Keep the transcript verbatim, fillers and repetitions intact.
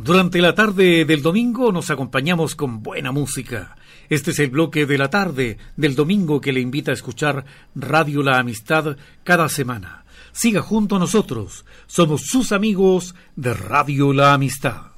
Durante la tarde del domingo nos acompañamos con buena música. Este es el bloque de la tarde del domingo que le invita a escuchar Radio La Amistad cada semana. Siga junto a nosotros. Somos sus amigos de Radio La Amistad.